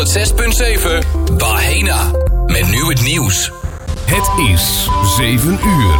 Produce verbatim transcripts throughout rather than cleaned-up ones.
zes punt zeven Bahena. Met nu het nieuws. Het is zeven uur.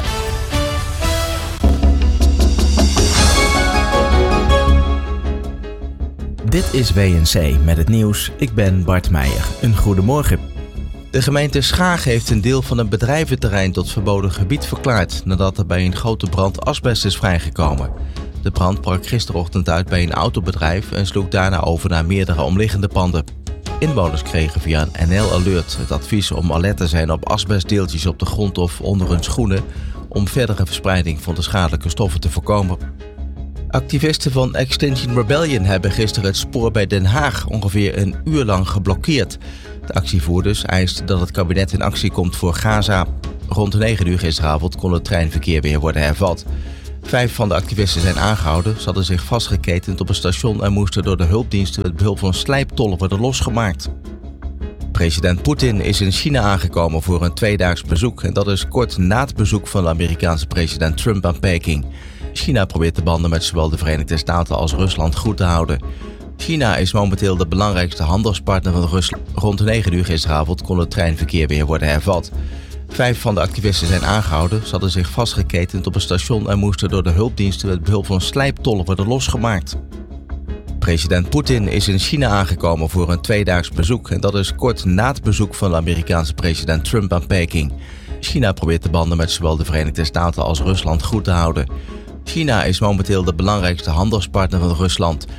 Dit is W N C met het nieuws. Ik ben Bart Meijer. Een goedemorgen. De gemeente Schaag heeft een deel van een bedrijventerrein tot verboden gebied verklaard nadat er bij een grote brand asbest is vrijgekomen. De brand brak gisterochtend uit bij een autobedrijf en sloeg daarna over naar meerdere omliggende panden. Inwoners kregen via een N L Alert het advies om alert te zijn op asbestdeeltjes op de grond of onder hun schoenen om verdere verspreiding van de schadelijke stoffen te voorkomen. Activisten van Extinction Rebellion hebben gisteren het spoor bij Den Haag ongeveer een uur lang geblokkeerd. De actievoerders eisten dat het kabinet in actie komt voor Gaza. Rond negen uur gisteravond kon het treinverkeer weer worden hervat. Vijf van de activisten zijn aangehouden. Ze hadden zich vastgeketend op een station en moesten door de hulpdiensten met behulp van slijptollen worden losgemaakt. President Poetin is in China aangekomen voor een tweedaags bezoek en dat is kort na het bezoek van de Amerikaanse president Trump aan Peking. China probeert de banden met zowel de Verenigde Staten als Rusland goed te houden. China is momenteel de belangrijkste handelspartner van Rusland. Rond negen uur gisteravond kon het treinverkeer weer worden hervat. Vijf van de activisten zijn aangehouden. Ze hadden zich vastgeketend op een station en moesten door de hulpdiensten met behulp van slijptollen worden losgemaakt. President Poetin is in China aangekomen voor een tweedaags bezoek en dat is kort na het bezoek van de Amerikaanse president Trump aan Peking. China probeert de banden met zowel de Verenigde Staten als Rusland goed te houden. China is momenteel de belangrijkste handelspartner van Rusland.